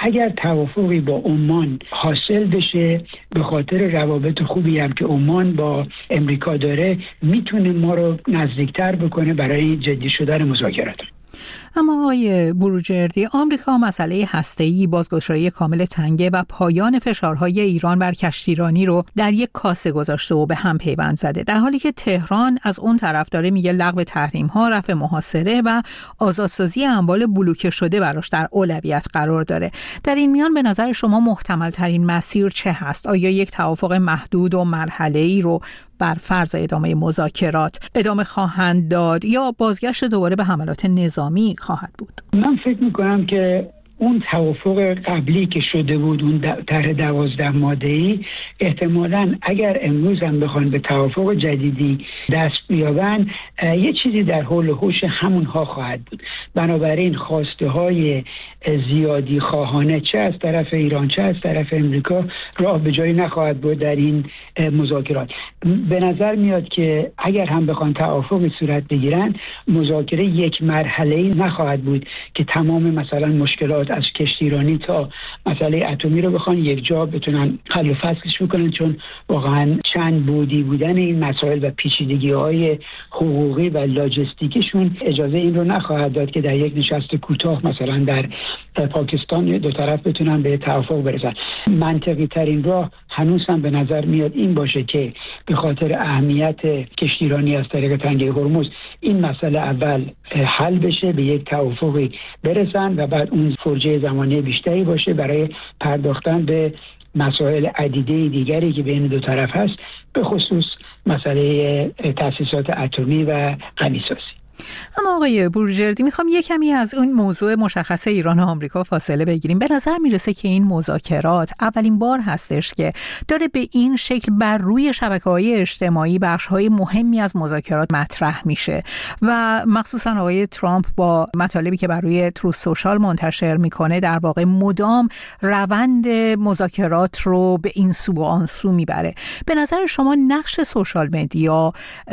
اگر توافقی با عمان حاصل بشه، به خاطر روابط خوبی هم که عمان با امریکا داره، میتونه ما رو نزدیکتر بکنه برای جدی شدن مذاکرات. اما آقای بروجردی، آمریکا مسئله هسته‌ای، بازگشایی کامل تنگه و پایان فشارهای ایران بر کشتیرانی رو در یک کاسه گذاشته و به هم پیوند زده، در حالی که تهران از اون طرف داره میگه لغو تحریم‌ها، رفع محاصره و آزادسازی اموال بلوکه شده براش در اولویت قرار داره. در این میان به نظر شما محتمل ترین مسیر چه هست؟ آیا یک توافق محدود و مرحله‌ای رو بر فرض ادامه مذاکرات ادامه خواهند داد یا بازگشت دوباره به حملات نظامی خواهد بود؟ من فکر میکنم که اون توافق قبلی که شده بود، اون طرح 12 ماده‌ای، احتمالاً اگر امروز هم بخوان به توافق جدیدی دست بیابن، یه چیزی در حول و حوش همونها خواهد بود. بنابراین خواسته های زیادی خواهانه چه از طرف ایران چه از طرف امریکا راه به جایی نخواهد بود در این مذاکرات. به نظر میاد که اگر هم بخوان توافق صورت بگیرن، مذاکره یک مرحله‌ای نخواهد بود که تمام مثلا مشکلات از کشتیرانی تا مسئله اتمی رو بخوان یک جا بتونن حل و فصلش بکنن، چون واقعا چند بعدی بودن این مسائل و پیچیدگی‌های حقوقی و لاجستیکشون اجازه این رو نخواهد داد که در یک نشست کوتاه مثلا در پاکستان دو طرف بتونن به توافق برسن. منطقی ترین راه هنوز هم به نظر میاد این باشه که به خاطر اهمیت کشتیرانی از طریق تنگه هرمز این مسئله اول حل بشه، به یک توافقی برسن و بعد اون فرجه زمانی بیشتری باشه برای پرداختن به مسائل عدیده دیگری که بین دو طرف هست، به خصوص مسئله تأسیسات اتمی و غنیسازی. اما آقای بروجردی، میخوام یک کمی از اون موضوع مشخص ایران و آمریکا فاصله بگیریم. به نظر میرسه که این مذاکرات اولین بار هستش که داره به این شکل بر روی شبکه‌های اجتماعی بخش‌های مهمی از مذاکرات مطرح میشه و مخصوصا آقای ترامپ با مطالبی که بر روی تروث سوشال منتشر میکنه در واقع مدام روند مذاکرات رو به این سو و آن سو میبره. به نظر شما نقش سوشال مدیا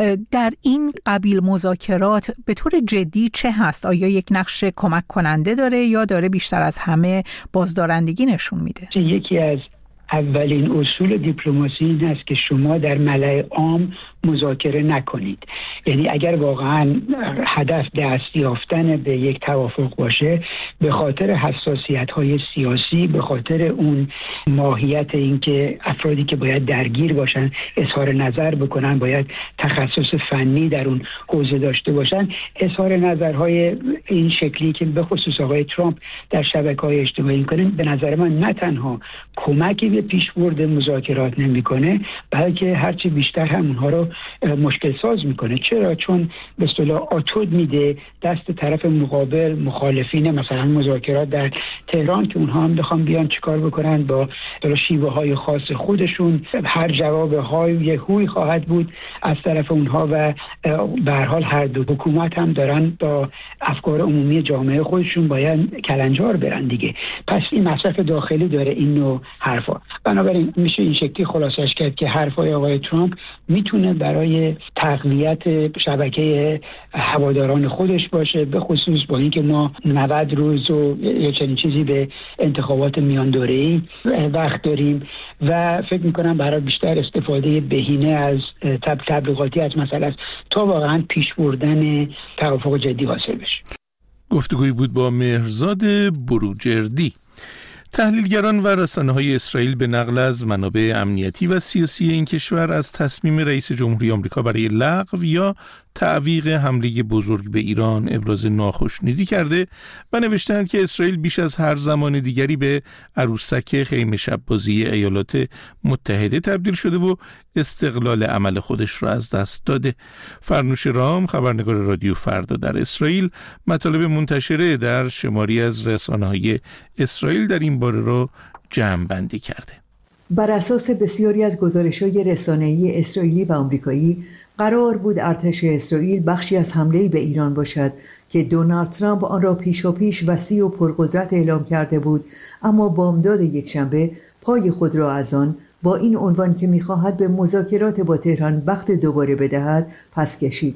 در این قبیل مذاکرات به طور جدی چه هست؟ آیا یک نقش کمک کننده داره یا داره بیشتر از همه بازدارندگی نشون میده؟ یکی از اولین اصول دیپلماسی این است که شما در ملأ عام مذاکره نکنید. یعنی اگر واقعا هدف دست یافتن به یک توافق باشه، به خاطر حساسیت‌های سیاسی، به خاطر اون ماهیت این که افرادی که باید درگیر باشن اظهار نظر بکنن، باید تخصص فنی در اون حوزه داشته باشن، اظهار نظرهای این شکلی که به خصوص آقای ترامپ در شبکه‌های اجتماعی می‌کنه، به نظر من نه تنها کمکی به پیشبرد مذاکرات نمی‌کنه، بلکه هرچی بیشتر هم اونها رو مشکل ساز میکنه. چرا؟ چون به اصطلاح آتود میده دست طرف مقابل، مخالفین مثلا مذاکرات در تهران، که اونها هم بخوام بیان چیکار بکنن با شیوه های خاص خودشون. هر جواب های هوی خواهد بود از طرف اونها و به هر حال هر دو حکومت هم دارن با افکار عمومی جامعه خودشون باید کلنجار برن دیگه. پس این مصرف داخلی داره این نوع حرفا. بنابراین میشه این شکلی خلاصش کرد که حرفای آقای ترامپ میتونه برای تقویت شبکه هواداران خودش باشه، به خصوص با اینکه ما 90 روز و یه چنین چیزی به انتخابات میان دوره‌ای وقت داریم و فکر میکنم برای بیشتر استفاده بهینه از تبلیغاتی از مسئله است تا واقعا پیش بردن توافق جدی حاصل بشه. گفتگویی بود با مهرزاد بروجردی. تحلیلگران و رسانه‌های اسرائیل به نقل از منابع امنیتی و سیاسی این کشور از تصمیم رئیس جمهوری آمریکا برای لغو یا تعویق حمله بزرگ به ایران ابراز ناخوشنودی کرده و نوشتند که اسرائیل بیش از هر زمان دیگری به عروسک خیمه شب‌بازی ایالات متحده تبدیل شده و استقلال عمل خودش را از دست داده. فرنوش رام، خبرنگار رادیو فردا در اسرائیل، مطالب منتشره در شماری از رسانه‌های اسرائیل در این باره را جمع بندی کرده. بر اساس بسیاری از گزارش‌های رسانه‌ای اسرائیلی و آمریکایی، قرار بود ارتش اسرائیل بخشی از حمله به ایران باشد که دونالد ترامپ آن را پیشاپیش وسیع و پرقدرت اعلام کرده بود، اما بامداد یکشنبه پای خود را از آن با این عنوان که می‌خواهد به مذاکرات با تهران وقت دوباره بدهد پس کشید.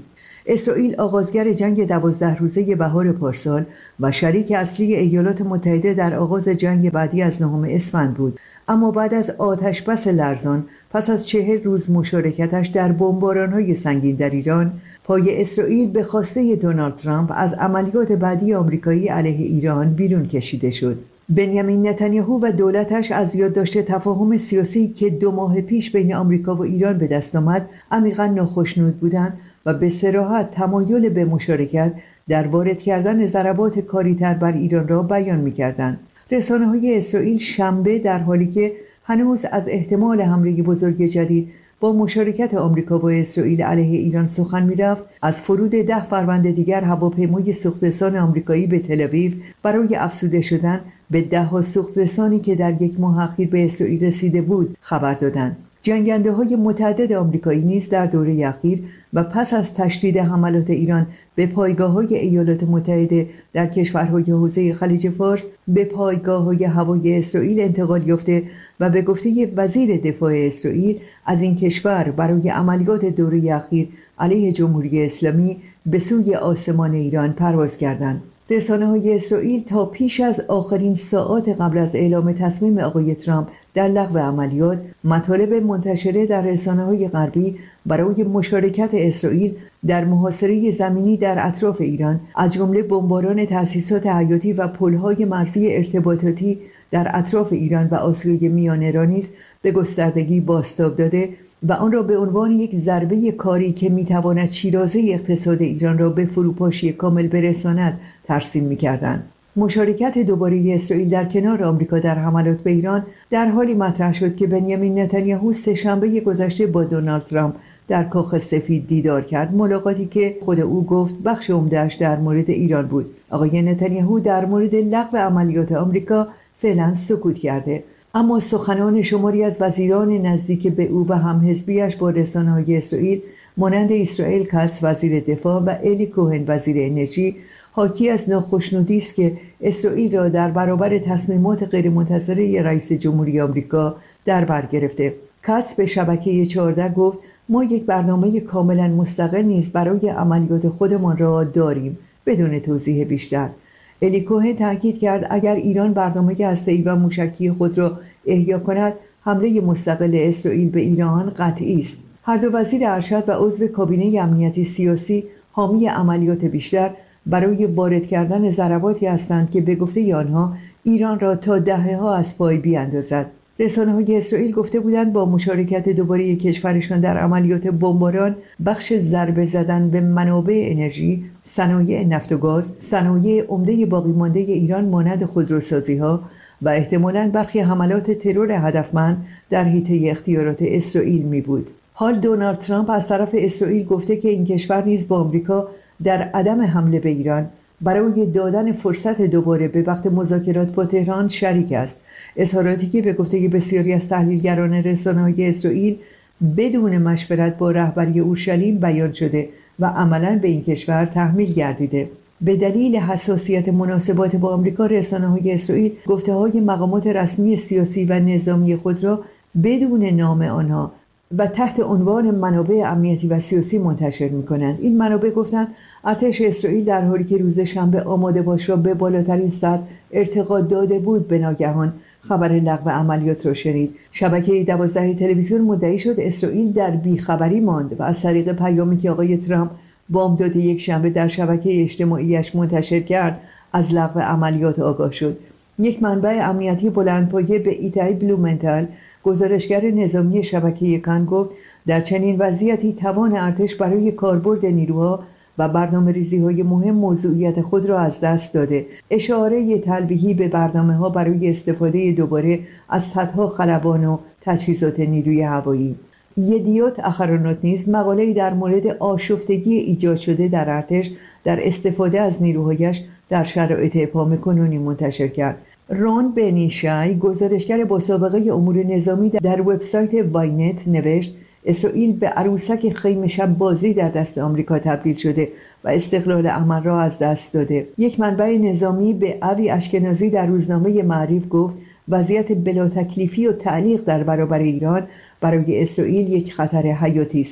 اسرائیل آغازگر جنگ 12 روزه بهار پارسال و شریک اصلی ایالات متحده در آغاز جنگ بعدی از 9 اسفند بود، اما بعد از آتشبس لرزان پس از 40 روز مشارکتش در بمباران‌های سنگین در ایران، پای اسرائیل به خواسته دونالد ترامپ از عملیات بعدی آمریکایی علیه ایران بیرون کشیده شد. بنیامین نتانیاهو و دولتش از یادداشت تفاهم سیاسی که 2 ماه پیش بین آمریکا و ایران به دست آمد عمیقاً ناخشنود بودند و به صراحت تمایل به مشارکت در وارد کردن ضربات کاری‌تر بر ایران را بیان می‌کردند. رسانه‌های اسرائیل شنبه در حالی که هنوز از احتمال حمله بزرگ جدید با مشارکت آمریکا و اسرائیل علیه ایران سخن می‌رفت، از فرود 10 فروند دیگر هواپیمای سوخت‌رسان آمریکایی به تل‌آویو برای افزوده شدن به 10 سوخت‌رسانی که در 1 ماه اخیر به اسرائیل رسیده بود خبر دادند. جنگنده‌های متعدد آمریکایی نیز در دوره اخیر و پس از تشدید حملات ایران به پایگاه‌های ایالات متحده در کشورهای حوزه خلیج فارس به پایگاه‌های هوایی اسرائیل انتقال یافته و به گفته وزیر دفاع اسرائیل از این کشور برای عملیات دوره اخیر علیه جمهوری اسلامی به سوی آسمان ایران پرواز کردند. رسانه‌های اسرائیل تا پیش از آخرین ساعات قبل از اعلام تصمیم آقای ترامپ در لغو عملیات، مطالب منتشره در رسانه‌های غربی برای مشارکت اسرائیل در محاصره زمینی در اطراف ایران، از جمله بمباران تأسیسات حیاتی و پل‌های مرزی ارتباطاتی در اطراف ایران و آسیای میانه را نیز به گستردگی بازتاب داده و آن را به عنوان یک ضربه کاری که میتواند شیرازه اقتصاد ایران را به فروپاشی کامل برساند ترسیم می‌کردند. مشارکت دوباره اسرائیل در کنار آمریکا در حملات به ایران در حالی مطرح شد که بنیامین نتانیاهو سه‌شنبه گذشته با دونالد ترامپ در کاخ سفید دیدار کرد، ملاقاتی که خود او گفت بخش عمده‌اش در مورد ایران بود. آقای نتانیاهو در مورد لغو عملیات آمریکا فعلا سکوت کرده، اما سخنان شماری از وزیران نزدیک به او و همحزبیش با رسانه‌های اسرائیل مانند اسرائیل کاتس وزیر دفاع و الی کوهن وزیر انرژی حاکی از ناخشنودی است که اسرائیل را در برابر تصمیمات غیرمنتظره رئیس جمهوری آمریکا در بر گرفته. کاتس به شبکه 14 گفت ما یک برنامه کاملا مستقل نیز برای عملیات خودمان را داریم، بدون توضیح بیشتر. الی کوهن تاکید کرد اگر ایران برنامه هسته‌ای و موشکی خود را احیا کند، حمله مستقل اسرائیل به ایران قطعی است. هر دو وزیر ارشد و عضو کابینه امنیتی سیاسی حامی عملیات بیشتر برای وارد کردن ضرباتی هستند که به گفته آنها ایران را تا دهه‌ها از پای بیاندازد. رسانه‌های اسرائیل گفته بودند با مشارکت دوباره کشورشان در عملیات بمباران، بخش ضربه زدن به منابع انرژی، صنایع نفت و گاز، صنایع عمده باقی مانده ایران مانند خودروسازی‌ها و احتمالاً برخی حملات ترور هدفمند در حیطه اختیارات اسرائیل می بود. حال دونالد ترامپ از طرف اسرائیل گفته که این کشور نیز با آمریکا در عدم حمله به ایران برای دادن فرصت دوباره به وقت مذاکرات با تهران شریک است. اظهاراتی که به گفته بسیاری از تحلیلگران رسانه‌های اسرائیل بدون مشورت با رهبری اورشلیم بیان شده و عملاً به این کشور تحمیل گردیده. به دلیل حساسیت مناسبات با آمریکا، رسانه‌های اسرائیل گفته‌های مقامات رسمی سیاسی و نظامی خود را بدون نام آنها و تحت عنوان منابع امنیتی و سیاسی منتشر می‌کنند. این منابع گفتند ارتش اسرائیل در حالی که روز شنبه آماده باش را به بالاترین سطح ارتقا داده بود، به ناگهان خبر لغو عملیات را شنید. شبکه 12 تلویزیون مدعی شد اسرائیل در بیخبری ماند و از طریق پیامی که آقای ترامپ بامداد یک شنبه در شبکه اجتماعیش منتشر کرد از لغو عملیات آگاه شد. یک منبع امنیتی بلندپایه به ایتای بلومنتال، گزارشگر نظامی شبکه کان، گفت در چنین وضعیتی توان ارتش برای کاربرد نیروها و برنامه‌ریزی‌های مهم موضوعیت خود را از دست داده. اشاره تلویحی به برنامه‌ها برای استفاده دوباره از صدها خلبان و تجهیزات نیروی هوایی. یدیوت اخرونوت نیز مقاله‌ای در مورد آشفتگی ایجاد شده در ارتش در استفاده از نیروهایش در شرایط ابهام کنونی منتشر کرد. رون بنیشای، گزارشگر با سابقه امور نظامی، در وبسایت واینت نوشت اسرائیل به عروسک خیمه شب بازی در دست آمریکا تبدیل شده و استقلال عمل را از دست داده. یک منبع نظامی به اوی اشکنازی در روزنامه معریف گفت وضعیت بلا تکلیفی و تعلیق در برابر ایران برای اسرائیل یک خطر حیاتی است.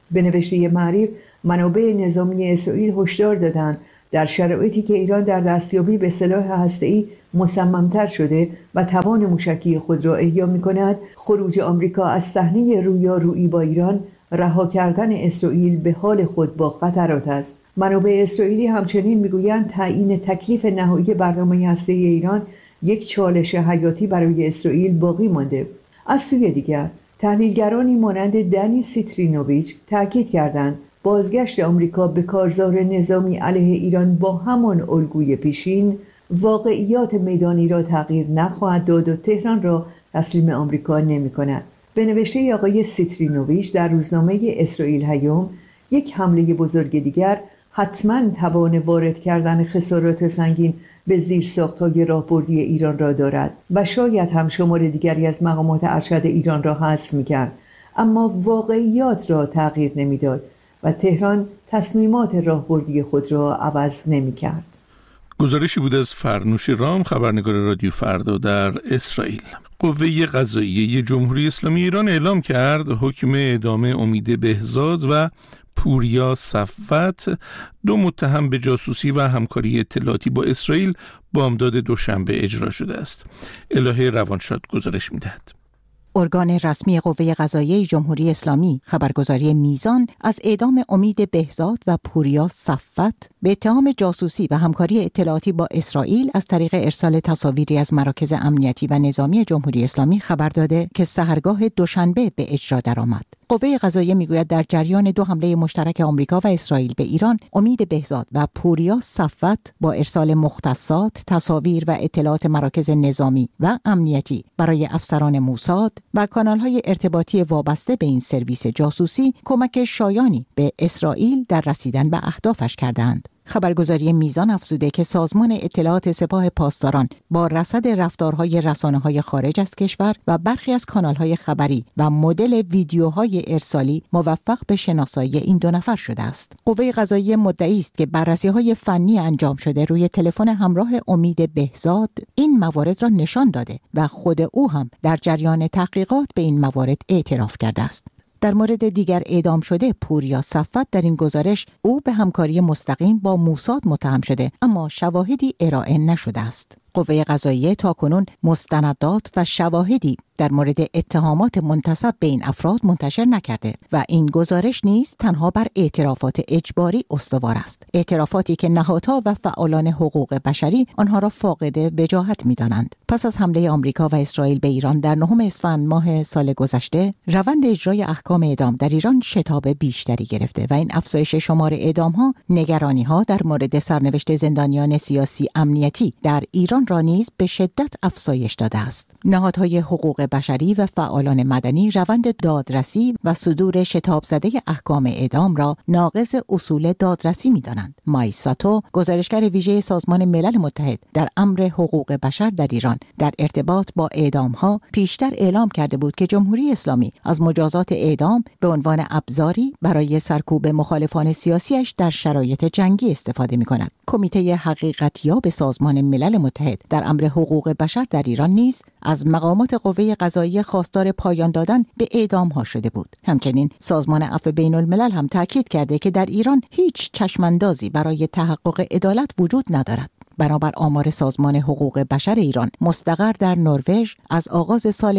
به نوشته معریف، منابع نظامی اسرائیل هشدار دادند در شرایطی که ایران در دستیابی به سلاح هسته‌ای مصمم‌تر شده و توان موشکی خود را احیا می‌کند، خروج آمریکا از صحنه رویارویی با ایران، رها کردن اسرائیل به حال خود با خطرات است. منابع اسرائیلی همچنین می‌گویند تعیین تکلیف نهایی برنامه هسته‌ای ایران یک چالش حیاتی برای اسرائیل باقی مانده. از سوی دیگر تحلیلگرانی مانند دنی سیترینوویچ تاکید کردند بازگشت آمریکا به کارزار نظامی علیه ایران با همان الگوی پیشین واقعیات میدانی را تغییر نخواهد داد و تهران را تسلیم آمریکا نمی‌کند. به نوشته آقای سیترینوویچ در روزنامه اسرائیل هیوم، یک حمله بزرگ دیگر حتما توان وارد کردن خسارات سنگین به زیرساخت‌های راهبردی ایران را دارد و شاید هم شمار دیگری از مقامات ارشد ایران را حذف می‌کرد، اما واقعیات را تغییر نمی‌داد و تهران تصمیمات راهبردی خود را عوض نمی‌کرد. گزارشی بود از فرنوش رام، خبرنگار رادیو فردا در اسرائیل. قوه قضاییه جمهوری اسلامی ایران اعلام کرد حکم اعدام امید بهزاد و پوریا صفوت، دو متهم به جاسوسی و همکاری اطلاعاتی با اسرائیل، بامداد دوشنبه اجرا شده است. الهه روانشاد گزارش می‌دهد. ارگان رسمی قوه قضاییه جمهوری اسلامی خبرگزاری میزان از اعدام امید بهزاد و پوریا صفوت به اتهام جاسوسی و همکاری اطلاعاتی با اسرائیل از طریق ارسال تصاویری از مراکز امنیتی و نظامی جمهوری اسلامی خبر داده که سحرگاه دوشنبه به اجرا درآمد. قوه قضاییه میگوید در جریان دو حمله مشترک آمریکا و اسرائیل به ایران، امید بهزاد و پوریا صفوت با ارسال مختصات، تصاویر و اطلاعات مراکز نظامی و امنیتی برای افسران موساد و کانال‌های ارتباطی وابسته به این سرویس جاسوسی کمک شایانی به اسرائیل در رسیدن به اهدافش کردند. خبرگزاری میزان افزوده که سازمان اطلاعات سپاه پاسداران با رصد رفتارهای رسانه‌های خارج از کشور و برخی از کانال‌های خبری و مدل ویدیوهای ارسالی موفق به شناسایی این دو نفر شده است. قوه قضاییه مدعی است که بررسی‌های فنی انجام شده روی تلفن همراه امید بهزاد این موارد را نشان داده و خود او هم در جریان تحقیقات به این موارد اعتراف کرده است. در مورد دیگر اعدام شده پوریا صفوت، در این گزارش او به همکاری مستقیم با موساد متهم شده، اما شواهدی ارائه نشده است. قوه قضاییه تاکنون مستندات و شواهدی در مورد اتهامات منتسب به این افراد منتشر نکرده و این گزارش نیز تنها بر اعترافات اجباری استوار است، اعترافاتی که نهادها و فعالان حقوق بشری آنها را فاقد وجاهت می‌دانند. پس از حمله آمریکا و اسرائیل به ایران در 9 اسفند ماه سال گذشته، روند اجرای احکام اعدام در ایران شتاب بیشتری گرفته و این افزایش شمار اعدام‌ها نگرانی‌ها در مورد سرنوشت زندانیان سیاسی امنیتی در ایران را نیز به شدت افزایش داده است. نهادهای حقوق بشری و فعالان مدنی روند دادرسی و صدور شتاب زده احکام اعدام را ناقض اصول دادرسی می‌دانند. مایساتو، گزارشگر ویژه سازمان ملل متحد در امر حقوق بشر در ایران، در ارتباط با اعدام‌ها پیشتر اعلام کرده بود که جمهوری اسلامی از مجازات اعدام به عنوان ابزاری برای سرکوب مخالفان سیاسیش در شرایط جنگی استفاده می‌کند. کمیته حقیقتیاب سازمان ملل متحد در امر حقوق بشر در ایران نیز از مقامات قوه قضاییه خواستار پایان دادن به اعدام‌ها شده بود. همچنین سازمان عفو بین‌الملل هم تاکید کرده که در ایران هیچ چشماندازی برای تحقق عدالت وجود ندارد. بنابر آمار سازمان حقوق بشر ایران مستقر در نروژ، از آغاز سال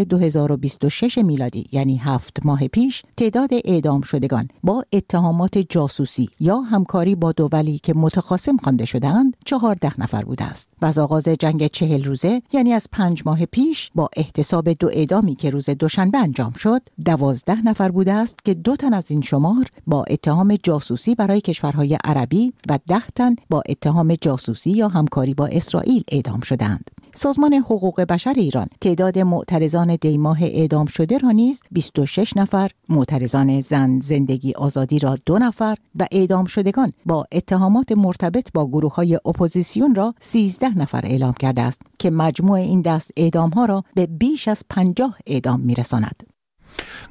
2026 میلادی یعنی 7 ماه پیش، تعداد اعدام شدگان با اتهامات جاسوسی یا همکاری با دولی که متخاصم خوانده شده‌اند 14 نفر بوده است و از آغاز جنگ 40 روزه یعنی از 5 ماه پیش با احتساب 2 اعدامی که روز دوشنبه انجام شد 12 نفر بوده است که 2 تن از این شمار با اتهام جاسوسی برای کشورهای عربی و 10 تن با اتهام جاسوسی یا همکاری با اسرائیل اعدام شدند. سازمان حقوق بشر ایران تعداد معترضان دیماه اعدام شده را نیز 26 نفر، معترضان زن زندگی آزادی را 2 نفر و اعدام شدگان با اتهامات مرتبط با گروه‌های اپوزیسیون را 13 نفر اعلام کرده است که مجموع این دست اعدام‌ها را به بیش از 50 اعدام می‌رساند.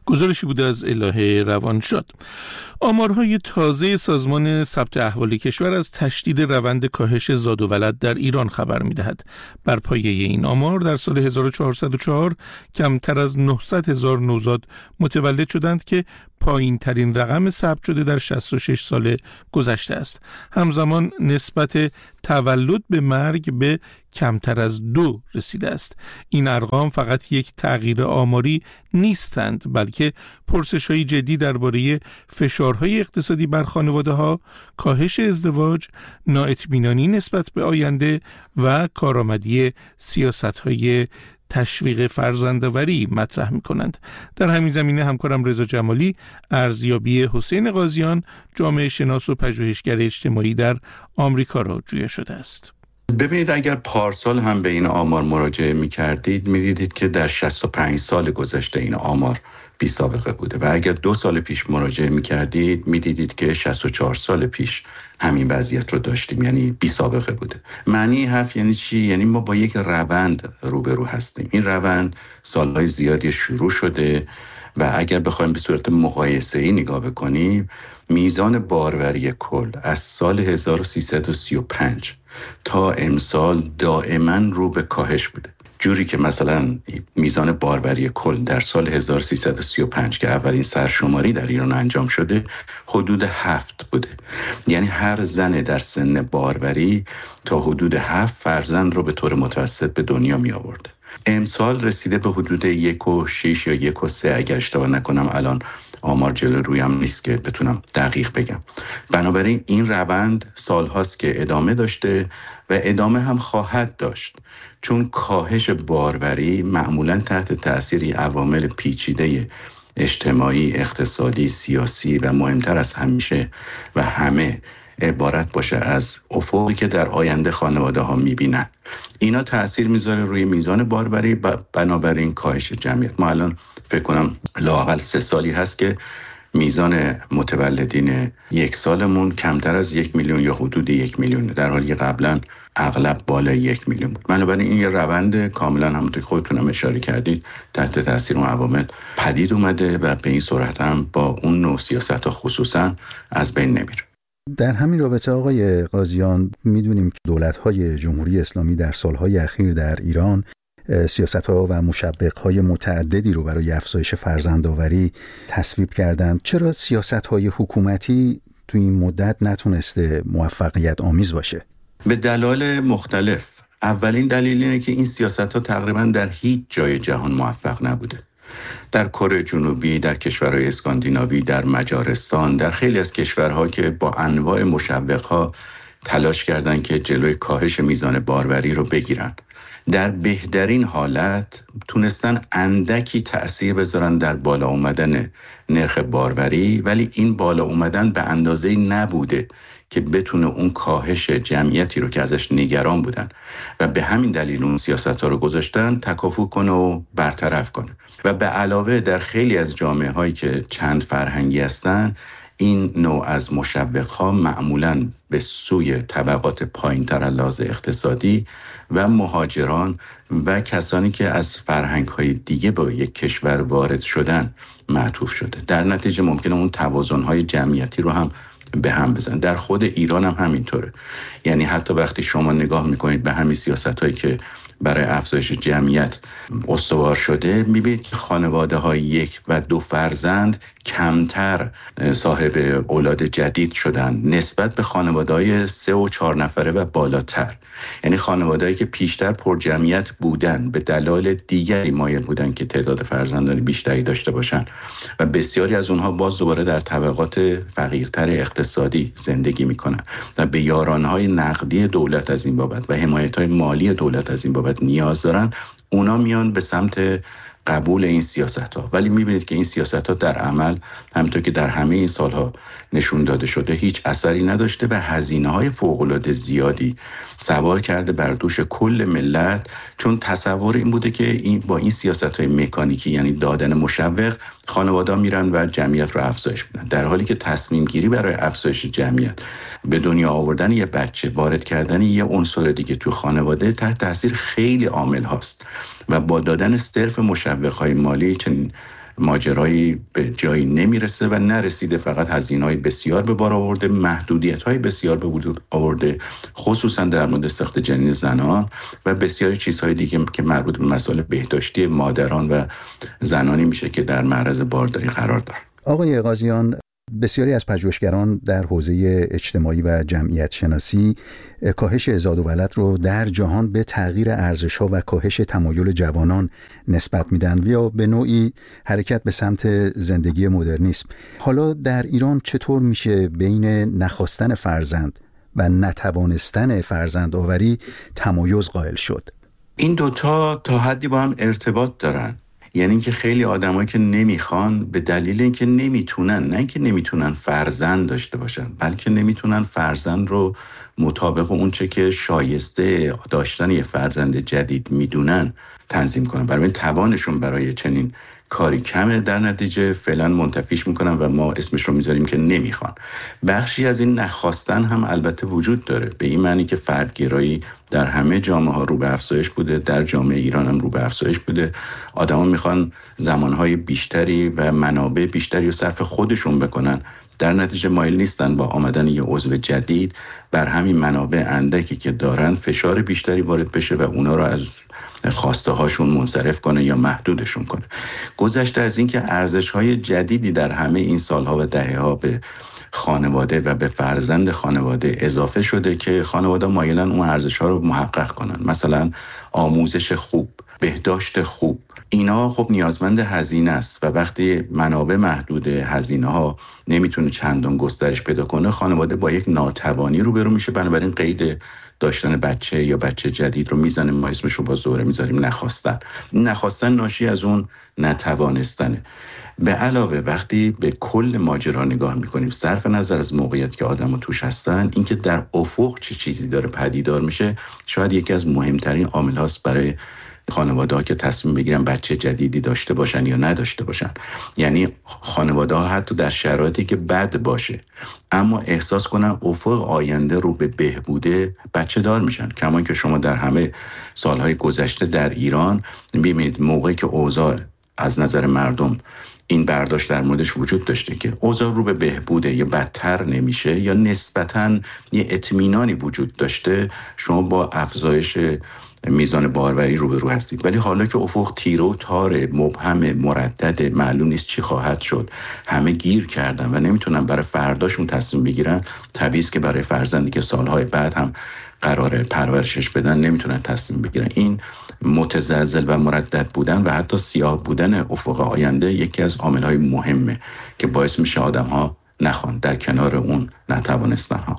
گزارشی بود از الهه روانشاد. آمارهای تازه سازمان ثبت احوال کشور از تشدید روند کاهش زاد و ولد در ایران خبر می‌دهد. بر پایه این آمار در سال 1404 کمتر از 900,000 نوزاد متولد شدند که پایین ترین رقم ثبت شده در 66 سال گذشته است. همزمان نسبت تولد به مرگ به کمتر از 2 رسیده است. این ارقام فقط یک تغییر آماری نیستند، بلکه پرسش‌های جدی درباره فشارهای اقتصادی بر خانواده‌ها، کاهش ازدواج، نااطمینانی نسبت به آینده و کارآمدی سیاست‌های تشویق فرزندآوری مطرح می‌کنند. در همین زمینه همکارم رضا جمالی ارزیابی حسین قاضیان، جامعه شناس و پژوهشگر اجتماعی در آمریکا را جویا شده است. ببینید، اگر پارسال هم به این آمار مراجعه می‌کردید می‌دیدید که در 65 سال گذشته این آمار بی سابقه بوده و اگر 2 سال پیش مراجعه می‌کردید می‌دیدید که 64 سال پیش همین وضعیت رو داشتیم، یعنی بی سابقه بوده. معنی حرف یعنی چی؟ یعنی ما با یک روند روبرو هستیم. این روند سالهای زیادی شروع شده و اگر بخوایم به صورت مقایسه‌ای نگاه بکنیم، میزان باروری کل از سال 1335 تا امسال دائما رو به کاهش بوده. جوری که مثلا میزان باروری کل در سال 1335 که اولین سرشماری در ایران انجام شده حدود 7 بوده. یعنی هر زن در سن باروری تا حدود 7 فرزند رو به طور متوسط به دنیا می آورده. امسال رسیده به حدود 1.6 یا 1.3 اگر اشتباه نکنم، الان آمار جلو رویم نیست که بتونم دقیق بگم. بنابراین این روند سالهاست که ادامه داشته و ادامه هم خواهد داشت، چون کاهش باروری معمولاً تحت تأثیر عوامل پیچیده اجتماعی، اقتصادی، سیاسی و مهمتر از همیشه و همه عبارت باشه از افقی که در آینده خانواده ها میبینن. اینا تأثیر میذاره روی میزان باروری، بنابراین کاهش جمعیت. ما الان فکر کنم لااقل 3 سالی هست که میزان متولدین 1 سالمون کمتر از 1 میلیون یا حدود 1 میلیون، در حالی که قبلا اغلب بالای 1 میلیون بود. بنابراین این یه روند کاملا همونطور که خودتون هم اشاره کردید تحت تاثیر اون عوامل پدید اومده و به این صورت هم با اون نوع سیاست‌ها خصوصا از بین نمیره. در همین رابطه آقای قاضیان، میدونیم که دولت‌های جمهوری اسلامی در سالهای اخیر در ایران سیاست‌ها و مشوق‌های متعددی رو برای افزایش فرزندآوری تصویب کردند. چرا سیاست‌های حکومتی تو این مدت نتونسته موفقیت آمیز باشه؟ به دلایل مختلف. اولین دلیل اینه که این سیاست‌ها تقریباً در هیچ جای جهان موفق نبوده. در کره جنوبی، در کشورهای اسکاندیناوی، در مجارستان، در خیلی از کشورها که با انواع مشوق‌ها تلاش کردند که جلوی کاهش میزان باروری رو بگیرن، در بهترین حالت تونستن اندکی تأثیر بذارن در بالا اومدن نرخ باروری، ولی این بالا اومدن به اندازه‌ای نبوده که بتونه اون کاهش جمعیتی رو که ازش نگران بودن و به همین دلیل اون سیاست‌ها رو گذاشتن تکافو کنه و برطرف کنه. و به علاوه در خیلی از جامعه‌هایی که چند فرهنگی هستن، این نوع از مشوق‌ها معمولاً به سوی طبقات پایین‌تر از لحاظ اقتصادی و مهاجران و کسانی که از فرهنگ‌های دیگه به یک کشور وارد شدن معطوف شده. در نتیجه ممکنه اون توازن‌های جمعیتی رو هم به هم بزن. در خود ایران هم همینطوره. یعنی حتی وقتی شما نگاه میکنید به همین سیاست‌هایی که برای افزایش جمعیت استوار شده، میبینید که خانواده‌های 1 و 2 فرزند کمتر صاحب اولاد جدید شدن نسبت به خانواده‌های 3 و 4 نفره و بالاتر. یعنی خانواده‌هایی که پیشتر پر جمعیت بودن به دلایل دیگری مایل بودن که تعداد فرزندان بیشتری داشته باشن و بسیاری از اونها باز دوباره در طبقات فقیرتر اقتصادی زندگی میکنن و به یارانه‌های نقدی دولت از این بابت و حمایت‌های مالی دولت از این بابت نیاز دارن. اونا میان به سمت قبول این سیاست‌ها، ولی می‌بینید که این سیاست‌ها در عمل همونطور که در همه این سال‌ها نشون داده شده هیچ اثری نداشته و هزینه‌های فوق‌العاده زیادی سوار کرده بر دوش کل ملت، چون تصور این بوده که این با این سیاست‌های مکانیکی یعنی دادن مشوق خانواده‌ها میرن و جمعیت رو افزایش میدن، در حالی که تصمیم گیری برای افزایش جمعیت، به دنیا آوردن یه بچه، وارد کردن یه عنصر دیگه تو خانواده تحت تاثیر خیلی عامل هاست و با دادن صرف مشوق‌های مالی چنین ماجرایی به جایی نمیرسه و نرسیده، فقط هزینه‌های بسیار به بار آورده، محدودیت‌های بسیار به وجود آورده، خصوصا در مورد ساخت جنین زنان و بسیاری چیزهای دیگه که مربوط به مسائل بهداشتی مادران و زنانی میشه که در معرض بارداری قرار دارن. آقای قاضیان، بسیاری از پژوهشگران در حوزه اجتماعی و جمعیت شناسی کاهش ازاد و ولد رو در جهان به تغییر ارزش‌ها و کاهش تمایل جوانان نسبت میدن یا به نوعی حرکت به سمت زندگی مدرنیسم. حالا در ایران چطور میشه بین نخواستن فرزند و نتوانستن فرزند آوری تمایز قائل شد؟ این دوتا تا حدی با هم ارتباط دارن. یعنی اینکه خیلی آدمایی که نمیخوان به دلیل اینکه نمیتونن، نه اینکه نمیتونن فرزند داشته باشن، بلکه نمیتونن فرزند رو مطابق اون چه که شایسته داشتن یه فرزند جدید میدونن تنظیم کنن. برای توانشون برای چنین کاری کمه، در نتیجه فعلا منتفیش میکنن و ما اسمش رو میذاریم که نمیخوان. بخشی از این نخواستن هم البته وجود داره، به این معنی که فردگرایی در همه جامعه ها رو به افزایش بوده، در جامعه ایران هم رو به افزایش بوده. آدما میخوان زمانهای بیشتری و منابع بیشتری رو صرف خودشون بکنن، در نتیجه مایل نیستن با آمدن یه عضو جدید بر همین منابع اندکی که دارن فشار بیشتری وارد بشه و اونا رو از خواسته هاشون منصرف کنه یا محدودشون کنه. گذشته از این که ارزش‌های جدیدی در همه این سالها و دهه‌ها به خانواده و به فرزند خانواده اضافه شده که خانواده مایلن اون ارزش‌ها رو محقق کنن، مثلا آموزش خوب، بهداشت خوب. اینا خب نیازمند هزینه است و وقتی منابع محدود، هزینه ها نمیتونه چندان گسترش پیدا کنه، خانواده با یک ناتوانی روبرو میشه. بنابراین قید داشتن بچه یا بچه جدید رو میزنه، ما اسمش رو با زوره میذاریم نخواستن ناشی از اون نتوانستنه. به علاوه وقتی به کل ماجرا نگاه میکنیم صرف نظر از موقعیت که آدم توش هستن، اینکه در افق چه چیزی داره پدیدار میشه شاید یکی از مهمترین عامل هاست برای خانواده ها که تصمیم بگیرن بچه جدیدی داشته باشن یا نداشته باشن. یعنی خانواده ها حتی در شرایطی که بد باشه اما احساس کنن افق آینده رو به بهبوده بچه دار میشن. کما که شما در همه سالهای گذشته در ایران ببینید موقعی که اوضاع از نظر مردم این برداشت در موردش وجود داشته که اوضاع رو به بهبوده یا بدتر نمیشه یا نسبتاً یه اطمینانی وجود داشته، شما با افزایش میزان باروری روبرو هستید. ولی حالا که افق تیره و تاره، مبهم، مردد، معلوم نیست چی خواهد شد، همه گیر کردن و نمیتونن برای فرداشون تصمیم بگیرن، طبیعیه که برای فرزندی که سالهای بعد هم قراره پرورشش بدن نمیتونن تصمیم بگیرن. این متزلزل و مردد بودن و حتی سیاه بودن افق آینده یکی از عامل‌های مهمه که باعث میشه آدم‌ها نخوان در کنار اون نتوانستن‌ها.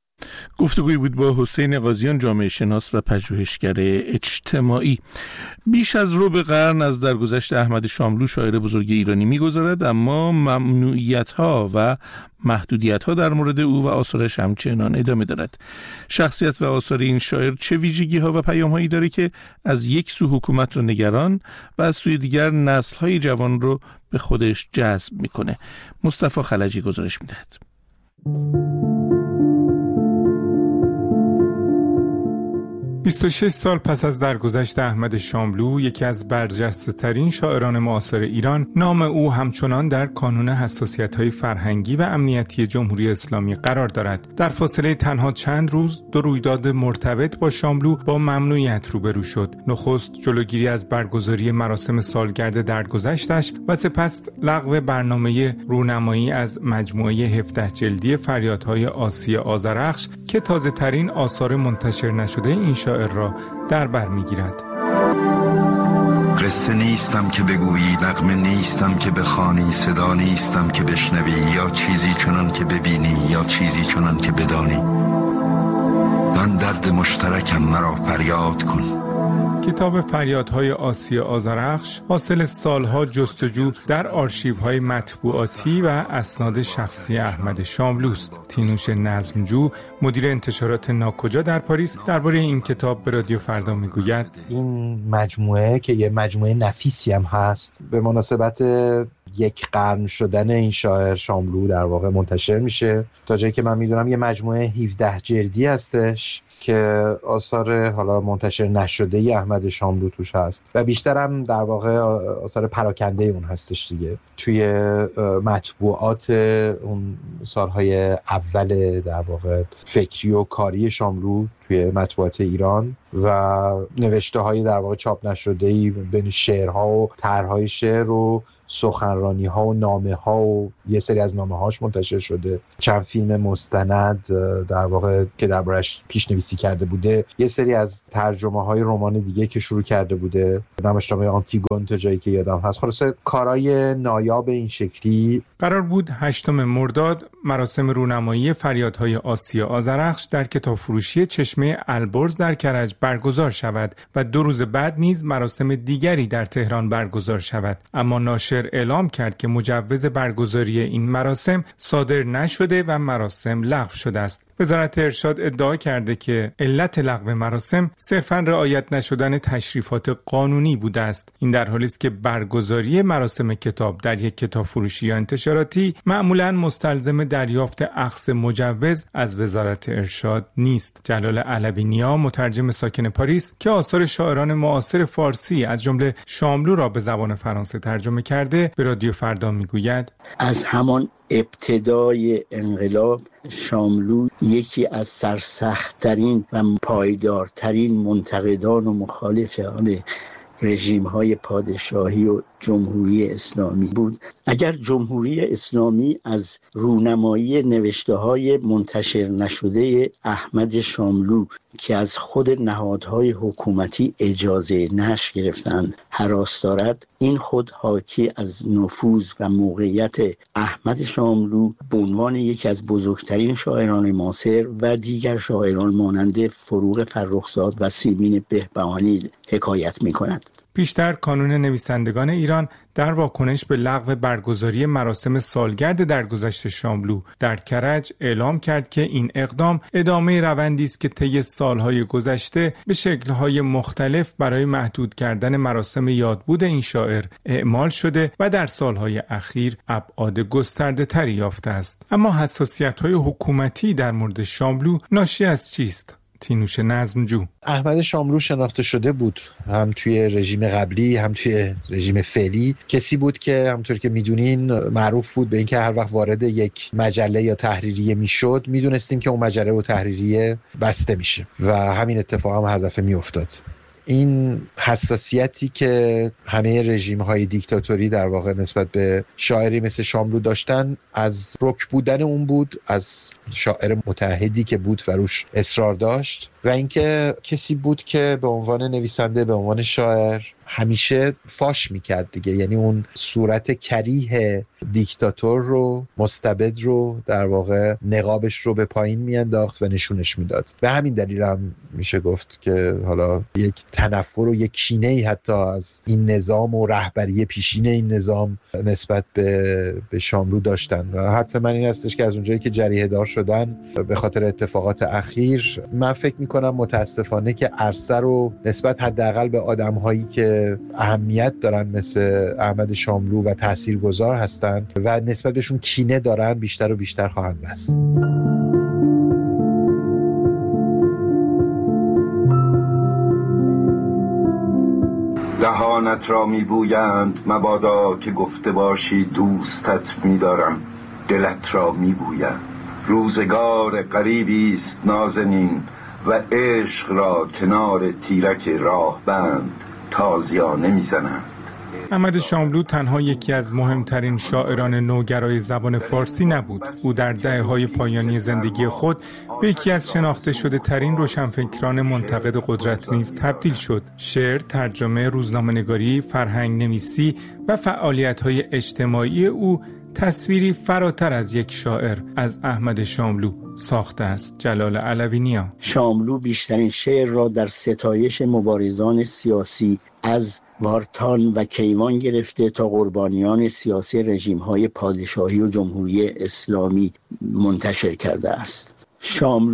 گفتگویی بود با حسین قاضیان، جامعه شناس و پژوهشگر اجتماعی. بیش از ربع قرن از درگذشت احمد شاملو شاعر بزرگ ایرانی می‌گذرد، اما ممنوعیت‌ها و محدودیت‌ها در مورد او و آثارش همچنان ادامه دارد. شخصیت و آثار این شاعر چه ویژگی‌ها و پیام‌هایی داره که از یک سو حکومت رو نگران و از سوی دیگر نسل‌های جوان رو به خودش جذب می‌کنه؟ مصطفی خلجی گزارش می‌دهد. 26 سال پس از درگذشت احمد شاملو، یکی از برجسته‌ترین شاعران معاصر ایران، نام او همچنان در کانون حساسیت‌های فرهنگی و امنیتی جمهوری اسلامی قرار دارد. در فاصله تنها چند روز دو رویداد مرتبط با شاملو با ممنوعیت روبرو شد. نخست جلوگیری از برگزاری مراسم سالگرد درگذشتش و سپس لغو برنامه رونمایی از مجموعه 17 جلدی فریادهای آسی آذرخش که تازه‌ترین آثار منتشر نشده این شاعر را در بر می‌گیرد. قصه نیستم که بگویی، نغمه نیستم که بخوانی، صدا نیستم که بشنوی، یا چیزی چنان که ببینی یا چیزی چنان که بدانی. من درد مشترکم، مرا فریاد کن. کتاب فریادهای آسی آذرخش حاصل سالها جستجو در آرشیوهای مطبوعاتی و اسناد شخصی احمد شاملوست. تینوش نظمجو، مدیر انتشارات ناکجا در پاریس، درباره این کتاب به رادیو فردا میگوید: این مجموعه که یه مجموعه نفیسی هم هست، به مناسبت یک قرن شدن این شاعر شاملو در واقع منتشر میشه. تا جایی که من میدونم یه مجموعه 17 جلدی هستش که آثار حالا منتشر نشده ای احمد شاملو توش هست و بیشتر هم در واقع آثار پراکنده اون هستش دیگه. توی مطبوعات اون سالهای اول در واقع فکری و کاری شاملو توی مطبوعات ایران و نوشته های در واقع چاپ نشده ای بین شعرها و طرحهای شعر و سخنرانی ها و نامه ها و یه سری از نامه هاش منتشر شده. چند فیلم مستند در واقع که دربارش پیشنویسی کرده بوده، یه سری از ترجمه های رمان دیگه که شروع کرده بوده، نمایشنامه آنتیگون تا جایی که یادم هست. خلاصه کارهای نایاب این شکلی. قرار بود 8 مرداد مراسم رونمایی فریادهای آسیا آذرخش در کتابفروشی چشمه البرز در کرج برگزار شود و 2 روز بعد نیز مراسم دیگری در تهران برگزار شود، اما ناشر اعلام کرد که مجوز برگزاری این مراسم صادر نشده و مراسم لغو شده است. وزارت ارشاد ادعا کرده که علت لغو مراسم صرفاً رعایت نشدن تشریفات قانونی بوده است. این در حالی است که برگزاری مراسم کتاب در یک کتابفروشی یا انتشاراتی معمولاً مستلزم دریافت اخذ مجوز از وزارت ارشاد نیست. جلال علوی نیا، مترجم ساکن پاریس که آثار شاعران معاصر فارسی از جمله شاملو را به زبان فرانسه ترجمه کرده، به رادیو فردا میگوید از همان ابتدای انقلاب شاملو یکی از سرسخت‌ترین و پایدارترین منتقدان و مخالفان رژیم‌های پادشاهی و جمهوری اسلامی بود. اگر جمهوری اسلامی از رونمایی نوشته‌های منتشر نشده احمد شاملو که از خود نهادهای حکومتی اجازه نشر گرفتند هراس دارد، این خود حاکی از نفوذ و موقعیت احمد شاملو به عنوان یکی از بزرگترین شاعران معاصر و دیگر شاعران مانند فروغ فرخزاد و سیمین بهبهانی حکایت می‌کند. پیشتر کانون نویسندگان ایران در واکنش به لغو برگزاری مراسم سالگرد درگذشت شاملو در کرج اعلام کرد که این اقدام ادامه روندی است که طی سالهای گذشته به شکل‌های مختلف برای محدود کردن مراسم یادبود این شاعر اعمال شده و در سالهای اخیر ابعاد گسترده‌تری یافته است. اما حساسیت‌های حکومتی در مورد شاملو ناشی از چیست؟ تینوش نظمجو: احمد شاملو شناخته شده بود، هم توی رژیم قبلی هم توی رژیم فعلی. کسی بود که همونطور که میدونین معروف بود به اینکه هر وقت وارد یک مجله یا تحریریه میشد میدونستیم که اون مجله و تحریریه بسته میشه و همین اتفاق هم هر دفعه میافتاد. این حساسیتی که همه رژیم‌های دیکتاتوری در واقع نسبت به شاعری مثل شاملو داشتن از رک بودن اون بود، از شاعر متعهدی که بود و روش اصرار داشت و اینکه کسی بود که به عنوان نویسنده، به عنوان شاعر همیشه فاش میکرد دیگه. یعنی اون صورت کریه دیکتاتور رو، مستبد رو در واقع نقابش رو به پایین میانداخت و نشونش میداد. به همین دلیل هم میشه گفت که حالا یک تنفر و یک کینه‌ای حتی از این نظام و رهبری پیشین این نظام نسبت به شاملو داشتن. و حدس من این هستش که از اونجایی که جریحه دار شدن به خاطر اتفاقات اخیر، من فکر میکنم متاسفانه که عرصه رو نسبت حداقل به آدم‌هایی که اهمیت دارن مثل احمد شاملو و تاثیرگذار هستن و نسبت بهشون کینه دارن بیشتر و بیشتر خواهند بست. دهانت را میبویند مبادا که گفته باشی دوستت میدارم، دلت را میبویند. روزگار غریبی است نازنین و عشق را کنار تیرک راه بند تازیانه میزنند. احمد شاملو تنها یکی از مهمترین شاعران نوگرای زبان فارسی نبود. او در دهه‌های پایانی زندگی خود به یکی از شناخته شده ترین روشنفکران منتقد قدرت نیز تبدیل شد. شعر، ترجمه، روزنامه‌نگاری، فرهنگ نویسی و فعالیت‌های اجتماعی او تصویری فراتر از یک شاعر از احمد شاملو ساخته است. جلال علوی نیا: شاملو بیشترین شعر را در ستایش مبارزان سیاسی از وارتان و کیوان گرفته تا قربانیان سیاسی رژیم‌های پادشاهی و جمهوری اسلامی منتشر کرده است. شاملو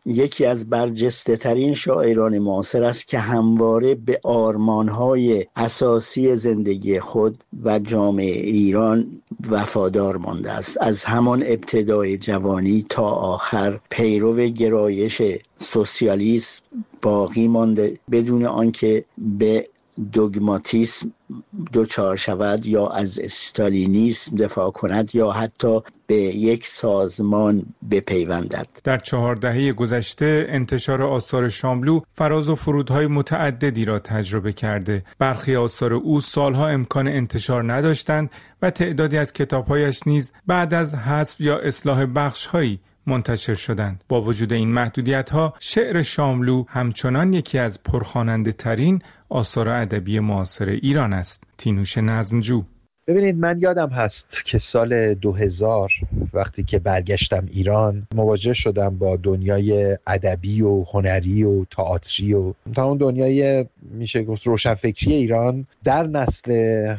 یکی از برجسته ترین شاعران معاصر است که همواره به آرمان‌های اساسی زندگی خود و جامعه ایران وفادار مانده است. از همان ابتدای جوانی تا آخر پیرو گرایش سوسیالیسم باقی مانده بدون آنکه به دوگماتیسم دچار شود یا از استالینیسم دفاع کند یا حتی به یک سازمان بپیوندد. در 4 دهه گذشته انتشار آثار شاملو فراز و فرودهای متعددی را تجربه کرده. برخی آثار او سالها امکان انتشار نداشتند و تعدادی از کتابهایش نیز بعد از حذف یا اصلاح بخش‌هایی منتشر شدند. با وجود این محدودیت‌ها، شعر شاملو همچنان یکی از پرخواننده ترین آثار ادبی معاصر ایران است. تینوش نظمجو: ببینید، من یادم هست که سال 2000 وقتی که برگشتم ایران مواجه شدم با دنیای ادبی و هنری و تئاتری و تا اون دنیای میشه گفت روشنفکری ایران در نسل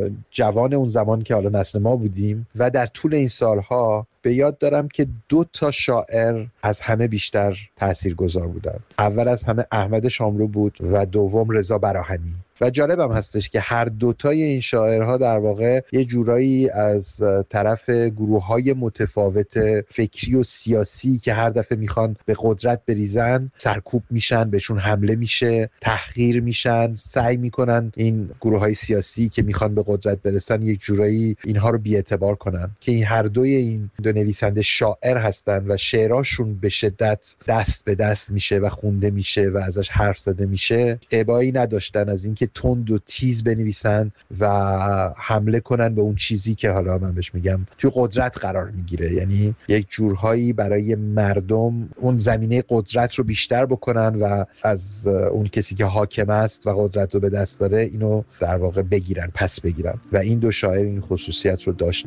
جوان اون زمان که حالا نسل ما بودیم و در طول این سالها به یاد دارم که 2 شاعر از همه بیشتر تاثیرگذار بودند. اول از همه احمد شاملو بود و دوم رضا براهنی. و جالبم هستش که هر 2 این شاعرها در واقع یه جورایی از طرف گروه‌های متفاوت فکری و سیاسی که هر دفعه میخوان به قدرت بریزن سرکوب میشن، بهشون حمله میشه، تحقیر میشن، سعی میکنن این گروه‌های سیاسی که میخوان به قدرت برسن یک جورایی اینها رو بی‌اعتبار کنن. که این هر دوی این 2 نویسنده شاعر هستن و شعراشون به شدت دست به دست میشه و خونده میشه و ازش حرف زده میشه. ابایی نداشتن از اینکه تند و تیز بنویسن و حمله کنن به اون چیزی که حالا من بهش میگم توی قدرت قرار میگیره. یعنی یک جورهایی برای مردم اون زمینه قدرت رو بیشتر بکنن و از اون کسی که حاکم است و قدرت رو به دست داره اینو در واقع بگیرن، پس بگیرن. و این 2 شاعر این خصوصیت رو داشت.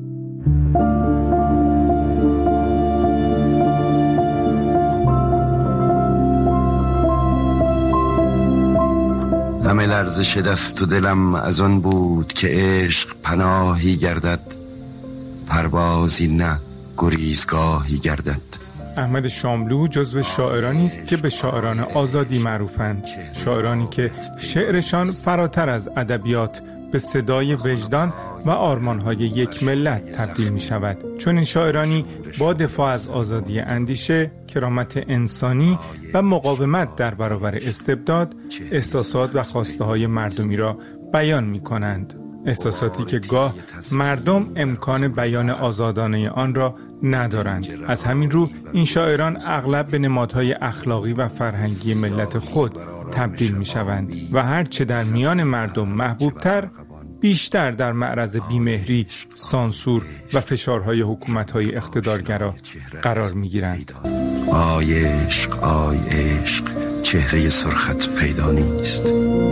همه لرزش دست و دلم از آن بود که عشق پناهی گردد، پروازی نه گریزگاهی گردد. احمد شاملو جزو شاعرانی است که به شاعران آزادی معروفند. شاعرانی که شعرشان فراتر از ادبیات به صدای وجدان و آرمان‌های یک ملت تبدیل می شود. چون این شاعرانی با دفاع از آزادی اندیشه، کرامت انسانی و مقاومت در برابر استبداد، احساسات و خواسته‌های مردمی را بیان می کنند. احساساتی که گاه مردم امکان بیان آزادانه آن را ندارند. از همین رو این شاعران اغلب به نمادهای اخلاقی و فرهنگی ملت خود تبدیل می شوند و هرچه در میان مردم محبوبتر، بیشتر در معرض بیمهری، سانسور و فشارهای حکومت‌های اقتدارگرا قرار می‌گیرند. آی عشق، آی عشق، چهره سرخت پیدا نیست.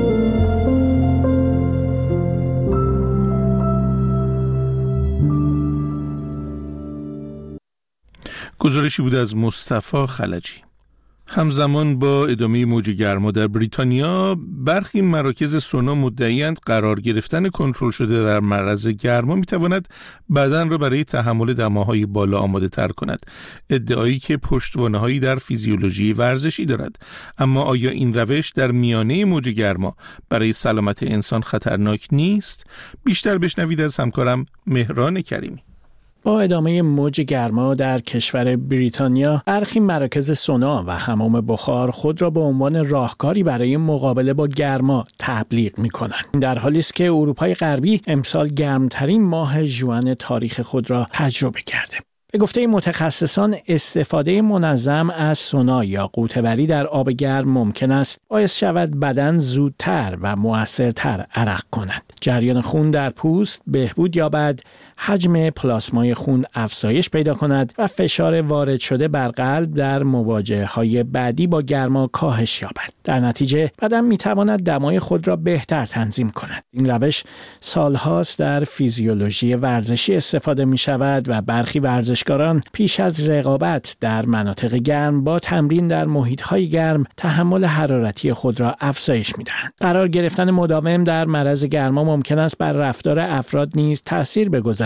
گزارشی بود از مصطفی خلجی. همزمان با ادامه موج گرما در بریتانیا، برخی مراکز سونا مدعی‌اند قرار گرفتن کنترل شده در معرض گرما می‌تواند بدن را برای تحمل دماهای بالا آماده تر کند. ادعایی که پشتوانه‌هایی در فیزیولوژی ورزشی دارد. اما آیا این روش در میانه موج گرما برای سلامت انسان خطرناک نیست؟ بیشتر بشنوید از همکارم مهران کریمی. با ادامه موج گرما در کشور بریتانیا، برخی مراکز سونا و حمام بخار خود را به عنوان راهکاری برای مقابله با گرما تبلیغ می‌کنند. در حالی است که اروپای غربی امسال گرمترین ماه ژوئن تاریخ خود را تجربه کرده. به گفته متخصصان، استفاده منظم از سونا یا غوطه‌وری در آب گرم ممکن است باعث شود بدن زودتر و مؤثرتر عرق کند. جریان خون در پوست بهبود یابد، حجم پلاسمای خون افزایش پیدا کند و فشار وارد شده بر قلب در مواجهه‌های بعدی با گرما کاهش یابد. در نتیجه بدن می‌تواند دمای خود را بهتر تنظیم کند. این روش سالهاست در فیزیولوژی ورزشی استفاده می‌شود و برخی ورزشکاران پیش از رقابت در مناطق گرم با تمرین در محیط‌های گرم تحمل حرارتی خود را افزایش می‌دهند. قرار گرفتن مداوم در معرض گرما ممکن است بر رفتار افراد نیز تأثیر بگذارد.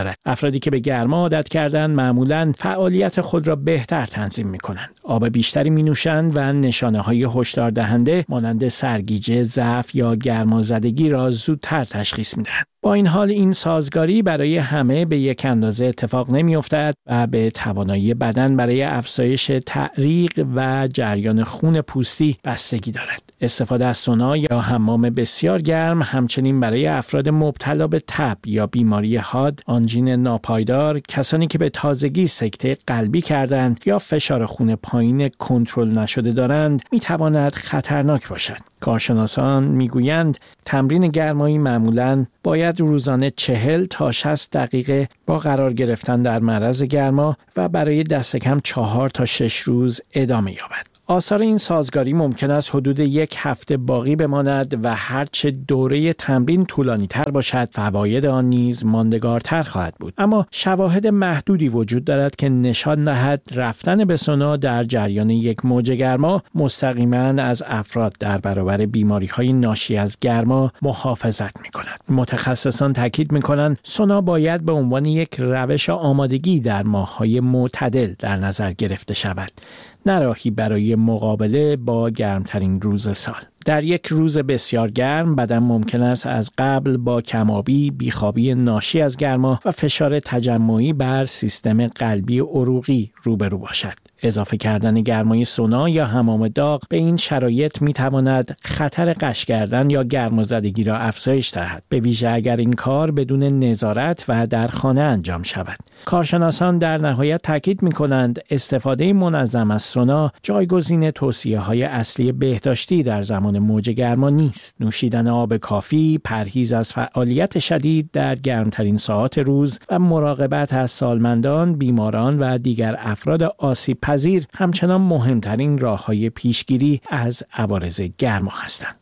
دارد. افرادی که به گرما عادت کردند معمولاً فعالیت خود را بهتر تنظیم می‌کنند. آب بیشتری می‌نوشند و نشانه‌های هشدار دهنده مانند سرگیجه، ضعف یا گرمازدگی را زودتر تشخیص می‌دهند. با این حال این سازگاری برای همه به یک اندازه اتفاق نمی‌افتد و به توانایی بدن برای افزایش تعریق و جریان خون پوستی بستگی دارد. استفاده از سونا یا حمام بسیار گرم همچنین برای افراد مبتلا به تب یا بیماری حاد، آنژین ناپایدار، کسانی که به تازگی سکته قلبی کردند یا فشار خون پایین کنترل نشده دارند می‌تواند خطرناک باشد. کارشناسان میگویند تمرین گرمایی معمولاً باید روزانه 40 تا 60 دقیقه با قرار گرفتن در معرض گرما و برای دست کم 4 تا 6 روز ادامه یابد. آثار این سازگاری ممکن است حدود 1 هفته باقی بماند و هرچه دوره تمرین طولانی تر باشد فواید آن نیز ماندگارتر خواهد بود. اما شواهد محدودی وجود دارد که نشان دهد رفتن به سونا در جریان یک موج گرما مستقیما از افراد در برابر بیماری‌های ناشی از گرما محافظت می‌کند. متخصصان تاکید می‌کنند سونا باید به عنوان یک روش آمادگی در ماه‌های معتدل در نظر گرفته شود، نه راهی برای مقابله با گرمترین روز سال. در یک روز بسیار گرم بدن ممکن است از قبل با کم‌آبی، بیخوابی ناشی از گرما و فشار تجمعی بر سیستم قلبی عروقی روبرو باشد. اضافه کردن گرمای سونا یا حمام داغ به این شرایط می‌تواند خطر غش کردن یا گرمازدگی را افزایش دهد، به ویژه اگر این کار بدون نظارت و در خانه انجام شود. کارشناسان در نهایت تاکید می‌کنند استفاده منظم از سونا جایگزین توصیه‌های اصلی بهداشتی در زمان موج گرما نیست. نوشیدن آب کافی، پرهیز از فعالیت شدید در گرمترین ساعات روز و مراقبت از سالمندان، بیماران و دیگر افراد آسیب پذیر همچنان مهمترین راه‌های پیشگیری از عوارض گرما هستند.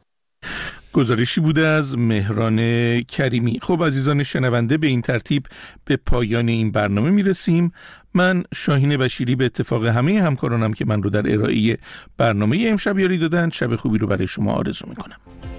گزارشی بوده از مهران کریمی. خب عزیزان شنونده، به این ترتیب به پایان این برنامه میرسیم. من شاهین بشیری به اتفاق همه همکارانم که من رو در ارائه برنامه امشب یاری دادن شب خوبی رو برای شما آرزو میکنم.